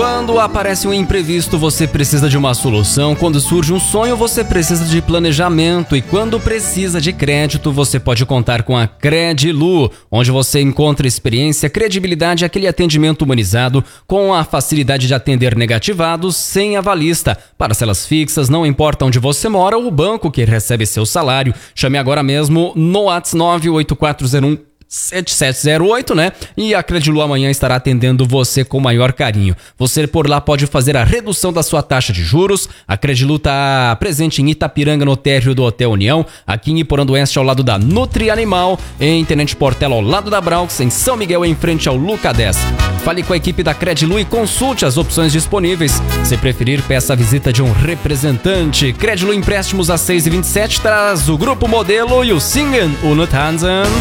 Quando aparece um imprevisto, você precisa de uma solução. Quando surge um sonho, você precisa de planejamento. E quando precisa de crédito, você pode contar com a Credilu, onde você encontra experiência, credibilidade e aquele atendimento humanizado com a facilidade de atender negativados sem avalista. Parcelas fixas, não importa onde você mora ou o banco que recebe seu salário. Chame agora mesmo no WhatsApp 984017708, né? E a Credilu amanhã estará atendendo você com maior carinho. Você por lá pode fazer a redução da sua taxa de juros. A Credilu está presente em Itapiranga, no térreo do Hotel União, aqui em Iporã do Oeste, ao lado da Nutri Animal, em Tenente Portela, ao lado da Braux, em São Miguel, em frente ao Luca 10. Fale com a equipe da Credilu e consulte as opções disponíveis. Se preferir, peça a visita de um representante. Credilu Empréstimos a 6,27 traz o Grupo Modelo e o Singen, o Nuthansen.